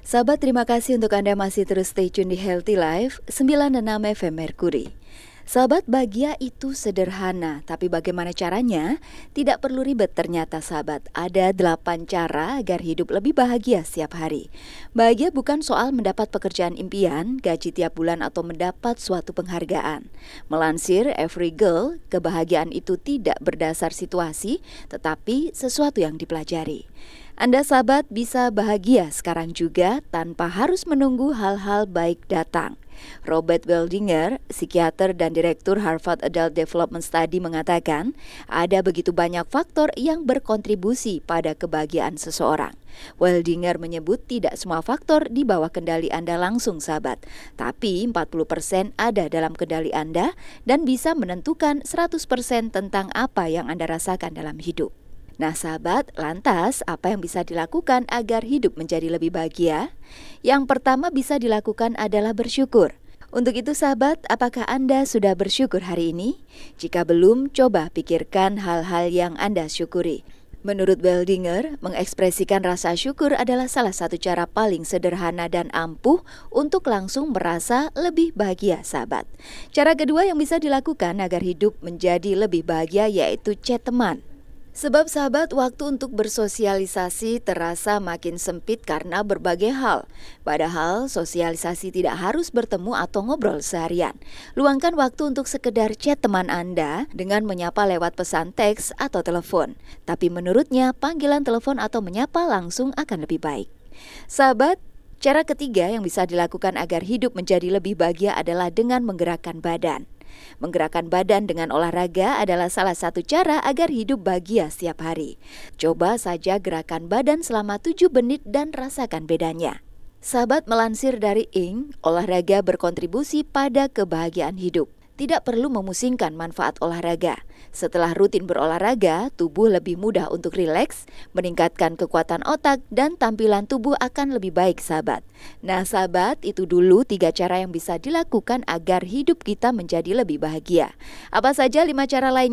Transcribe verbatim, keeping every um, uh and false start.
Sahabat, terima kasih untuk Anda masih terus stay tune di Healthy Life sembilan puluh enam F M Mercury. Sahabat, bahagia itu sederhana, tapi bagaimana caranya? Tidak perlu ribet ternyata sahabat. Ada delapan cara agar hidup lebih bahagia setiap hari. Bahagia bukan soal mendapat pekerjaan impian, gaji tiap bulan atau mendapat suatu penghargaan. Melansir Every Girl, kebahagiaan itu tidak berdasar situasi, tetapi sesuatu yang dipelajari. Anda sahabat bisa bahagia sekarang juga tanpa harus menunggu hal-hal baik datang. Robert Waldinger, psikiater dan direktur Harvard Adult Development Study mengatakan, ada begitu banyak faktor yang berkontribusi pada kebahagiaan seseorang. Waldinger menyebut tidak semua faktor di bawah kendali Anda langsung sahabat, tapi empat puluh persen ada dalam kendali Anda dan bisa menentukan seratus persen tentang apa yang Anda rasakan dalam hidup. Nah sahabat, lantas apa yang bisa dilakukan agar hidup menjadi lebih bahagia? Yang pertama bisa dilakukan adalah bersyukur. Untuk itu sahabat, apakah Anda sudah bersyukur hari ini? Jika belum, coba pikirkan hal-hal yang Anda syukuri. Menurut Waldinger, mengekspresikan rasa syukur adalah salah satu cara paling sederhana dan ampuh untuk langsung merasa lebih bahagia sahabat. Cara kedua yang bisa dilakukan agar hidup menjadi lebih bahagia yaitu chat teman. Sebab sahabat, waktu untuk bersosialisasi terasa makin sempit karena berbagai hal. Padahal sosialisasi tidak harus bertemu atau ngobrol seharian. Luangkan waktu untuk sekedar chat teman Anda dengan menyapa lewat pesan teks atau telepon. Tapi menurutnya panggilan telepon atau menyapa langsung akan lebih baik. Sahabat, cara ketiga yang bisa dilakukan agar hidup menjadi lebih bahagia adalah dengan menggerakkan badan. Menggerakkan badan dengan olahraga adalah salah satu cara agar hidup bahagia setiap hari. Coba saja gerakan badan selama tujuh menit dan rasakan bedanya. Sahabat, melansir dari Inc, olahraga berkontribusi pada kebahagiaan hidup. Tidak perlu memusingkan manfaat olahraga. Setelah rutin berolahraga, tubuh lebih mudah untuk rileks, meningkatkan kekuatan otak, dan tampilan tubuh akan lebih baik sahabat. Nah sahabat, itu dulu tiga cara yang bisa dilakukan agar hidup kita menjadi lebih bahagia. Apa saja lima cara lainnya?